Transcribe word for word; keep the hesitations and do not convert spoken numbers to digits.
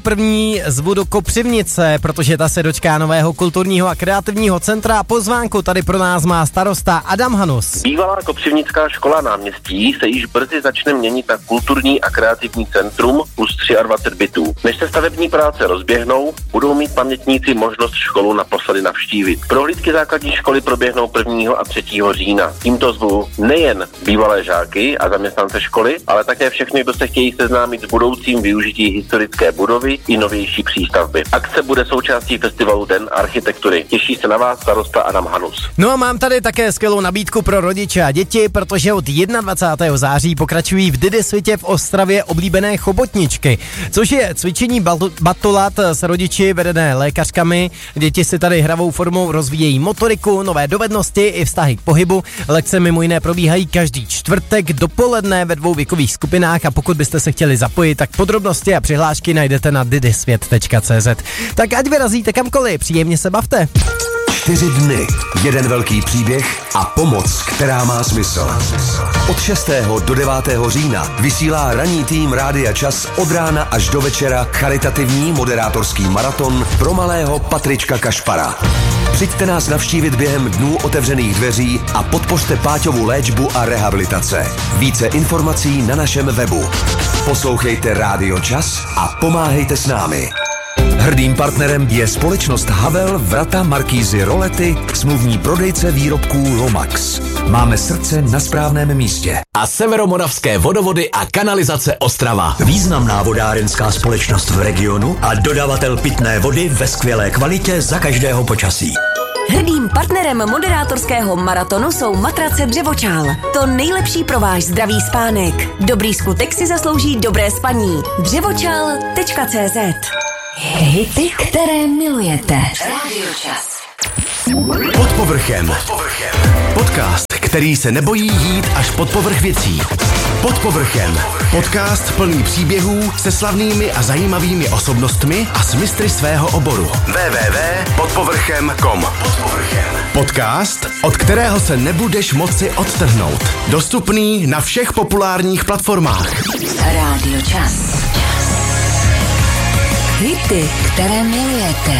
První zvu do Kopřivnice, protože ta se dočká nového kulturního a kreativního centra a pozvánku tady pro nás má starosta Adam Hanus. Bývalá Kopřivnická škola náměstí se již brzy začne měnit na kulturní a kreativní centrum plus dvacet tři bytů. Než se stavební práce rozběhnou, budou mít pamětníci možnost školu naposledy navštívit. Prohlídky základní školy proběhnou prvního a třetího října. Tímto zvu nejen bývalé žáky a zaměstnance školy, ale také všechny, kdo se chtějí seznámit s budoucím využití historické budovy i novější přístavby. Akce bude součástí festivalu Den architektury. Těší se na vás starosta Adam Hanus. No a mám tady také skvělou nabídku pro rodiče a děti, protože od dvacátého prvního září pokračují v Didysvitě v Ostravě oblíbené chobotničky, což je cvičení batolat s rodiči vedené lékařkami. Děti si tady hravou formou rozvíjejí motoriku, nové dovednosti i vztahy k pohybu. Lekce mimo jiné probíhají každý čtvrtek dopoledne ve dvou věkových skupinách a pokud byste se chtěli zapojit, tak podrobnosti a přihlášky najdete na didysvět tečka cé zet. Tak ať vyrazíte kamkoliv, příjemně se bavte. Čtyři dny, jeden velký příběh a pomoc, která má smysl. Od šestého do devátého října vysílá ranní tým Rádia Čas od rána až do večera charitativní moderátorský maraton pro malého Patrička Kašpara. Přijďte nás navštívit během dnů otevřených dveří a podpořte Páťovu léčbu a rehabilitace. Více informací na našem webu. Poslouchejte Rádio Čas a pomáhejte s námi. Hrdým partnerem je společnost Havel, Vrata, Markízy, Rolety, smluvní prodejce výrobků Lomax. Máme srdce na správném místě. A Severomoravské vodovody a kanalizace Ostrava. Významná vodárenská společnost v regionu a dodavatel pitné vody ve skvělé kvalitě za každého počasí. Hrdým partnerem moderátorského maratonu jsou matrace Dřevočál. To nejlepší pro váš zdravý spánek. Dobrý skutek si zaslouží dobré spaní. dřevočál tečka cé zet. Hity, které milujete. Rádio Čas. Pod povrchem. Pod povrchem. Podcast, který se nebojí jít až pod povrch věcí. Pod povrchem. Podcast plný příběhů se slavnými a zajímavými osobnostmi a s mistry svého oboru. w w w tečka pod povrchem tečka com. Podcast, od kterého se nebudeš moci odtrhnout. Dostupný na všech populárních platformách. Rádio Čas. Hity, které milujete.